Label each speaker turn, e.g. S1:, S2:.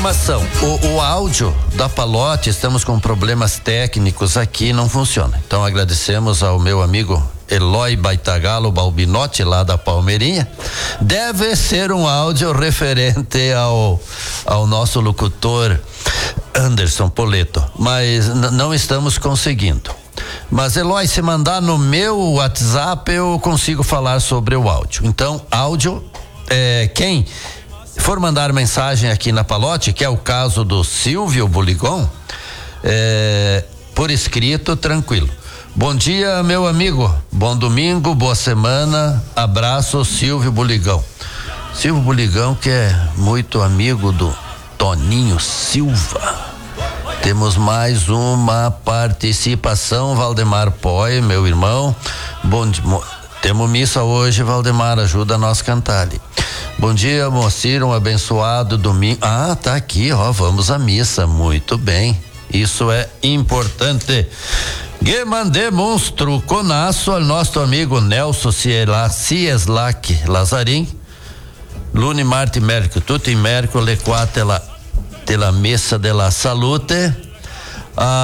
S1: O áudio da Palote, estamos com problemas técnicos aqui, não funciona. Então agradecemos ao meu amigo Eloy Baitagalo Balbinotti, lá da Palmeirinha. Deve ser um áudio referente ao nosso locutor Anderson Poleto, mas não estamos conseguindo. Mas Eloy, se mandar no meu WhatsApp, eu consigo falar sobre o áudio. Então, áudio, quem for mandar mensagem aqui na Palote, que é o caso do Silvio Buligon, por escrito, tranquilo. Bom dia, meu amigo, bom domingo, boa semana, abraço, Silvio Buligão. Silvio Buligão, que é muito amigo do Toninho Silva. Temos mais uma participação, Valdemar Poi, meu irmão. Temos missa hoje, Valdemar, ajuda nós a cantar ali. Bom dia, Moacir, um abençoado domingo. Ah, tá aqui, ó, vamos à missa, muito bem, isso é importante. Que mande monstro conaço ao nosso amigo Nelson Cieslak Lazarim, Lune Marte Mérco, tudo em Mérco, le qua te la messa della salute.